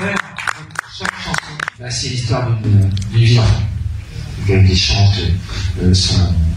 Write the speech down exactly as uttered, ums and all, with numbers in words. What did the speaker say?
faire chaque chanson. Bah, c'est l'histoire d'une vie d'enfant. Quelqu'un qui chante euh, son